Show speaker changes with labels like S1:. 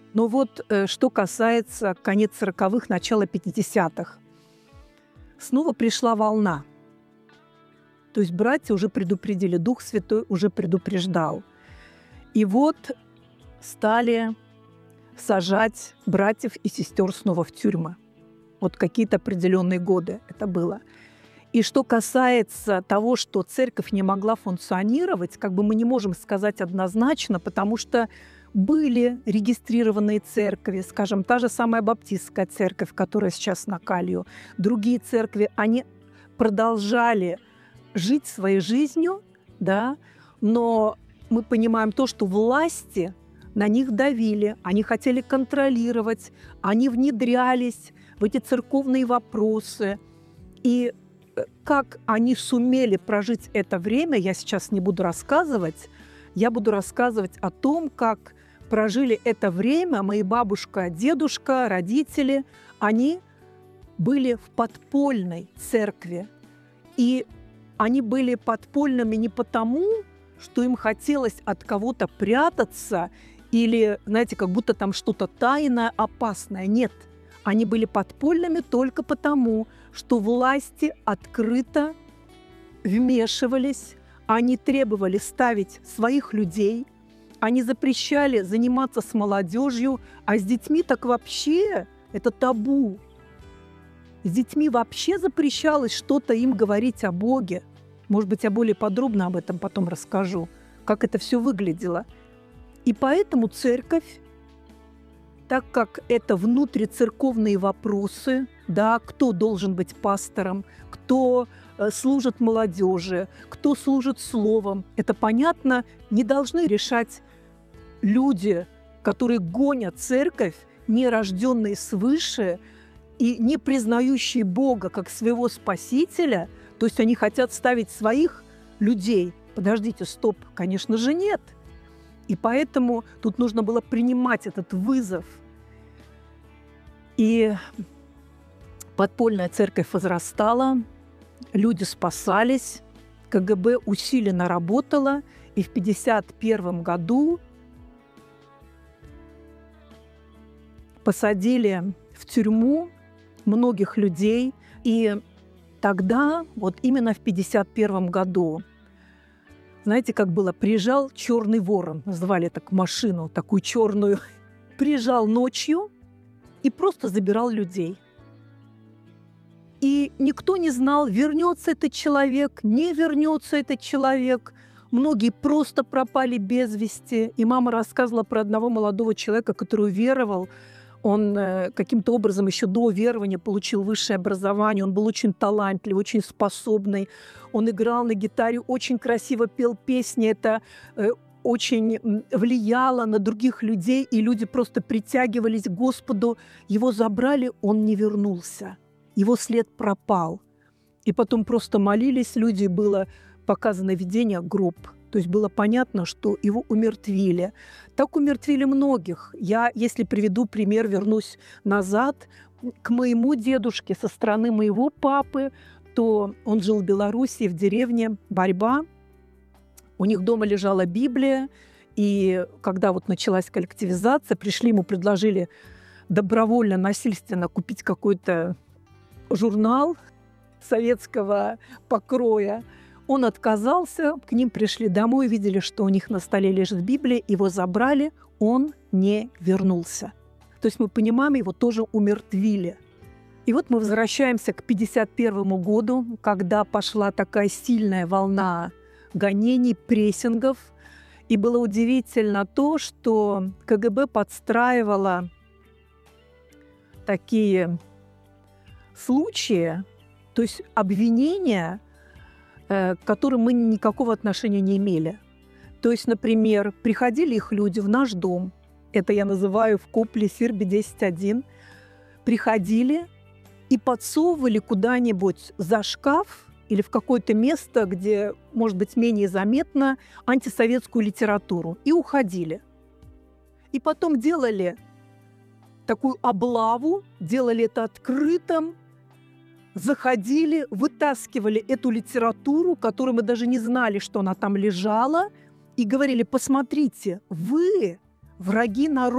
S1: Но вот что касается конец 40-х, начала 50-х, снова пришла волна. То есть братья уже предупредили, Дух Святой уже предупреждал. И вот стали сажать братьев и сестер снова в тюрьмы. Вот какие-то определенные годы это было. И что касается того, что церковь не могла функционировать, как бы мы не можем сказать однозначно, потому что были регистрированные церкви, скажем, та же самая баптистская церковь, которая сейчас на Калью, другие церкви, они продолжали жить своей жизнью, да, но мы понимаем то, что власти на них давили, они хотели контролировать, они внедрялись в эти церковные вопросы. И как они сумели прожить это время, я сейчас не буду рассказывать. Я буду рассказывать о том, как прожили это время мои бабушка, дедушка, родители. Они были в подпольной церкви. И они были подпольными не потому, что им хотелось от кого-то прятаться или, знаете, как будто там что-то тайное, опасное. Нет, они были подпольными только потому, что власти открыто вмешивались, они требовали ставить своих людей, они запрещали заниматься с молодежью, а с детьми так вообще это табу. С детьми вообще запрещалось что-то им говорить о Боге. Может быть, я более подробно об этом потом расскажу, как это все выглядело. И поэтому церковь, так как это внутрицерковные вопросы, да, кто должен быть пастором, кто служит молодежи, кто служит словом, это понятно, не должны решать люди, которые гонят церковь, не рожденные свыше и не признающие Бога как своего Спасителя. То есть они хотят ставить своих людей. Подождите, стоп, конечно же, нет. И поэтому тут нужно было принимать этот вызов. И подпольная церковь возрастала, люди спасались, КГБ усиленно работала, и в 1951 году посадили в тюрьму многих людей. И тогда, вот именно в 1951 году, знаете, как было, приезжал черный ворон, называли так машину, такую черную, приезжал ночью и просто забирал людей. И никто не знал, вернется этот человек, не вернется этот человек. Многие просто пропали без вести. И мама рассказывала про одного молодого человека, который уверовал. Он каким-то образом еще до верования получил высшее образование. Он был очень талантливый, очень способный. Он играл на гитаре, очень красиво пел песни. Это очень влияло на других людей, и люди просто притягивались к Господу. Его забрали, он не вернулся. Его след пропал. И потом просто молились люди, было показано видение гроб. То есть было понятно, что его умертвили. Так умертвили многих. Я, если приведу пример, вернусь назад к моему дедушке со стороны моего папы, то он жил в Белоруссии, в деревне Борьба. У них дома лежала Библия, и когда вот началась коллективизация, пришли, ему предложили добровольно, насильственно купить какой-то журнал советского покроя. Он отказался, к ним пришли домой, видели, что у них на столе лежит Библия, его забрали, он не вернулся. То есть мы понимаем, его тоже умертвили. И вот мы возвращаемся к 1951 году, когда пошла такая сильная волна гонений, прессингов. И было удивительно то, что КГБ подстраивала такие случаи, то есть обвинения, к которым мы никакого отношения не имели. То есть, например, приходили их люди в наш дом, это я называю в Копле Сирбе 10.1, приходили и подсовывали куда-нибудь за шкаф или в какое-то место, где, может быть, менее заметно, антисоветскую литературу, и уходили. И потом делали такую облаву, делали это открытым, заходили, вытаскивали эту литературу, которую мы даже не знали, что она там лежала, и говорили: посмотрите, вы враги народа.